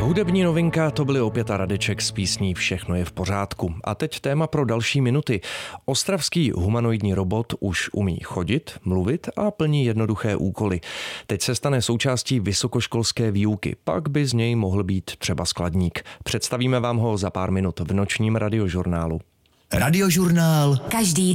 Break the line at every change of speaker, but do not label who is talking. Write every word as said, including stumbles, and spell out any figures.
Hudební novinka, to byly opět a Radeček s písní Všechno je v pořádku. A teď téma pro další minuty. Ostravský humanoidní robot už umí chodit, mluvit a plní jednoduché úkoly. Teď se stane součástí vysokoškolské výuky, pak by z něj mohl být třeba skladník. Představíme vám ho za pár minut v nočním radiožurnálu.
Radiožurnál.
Každý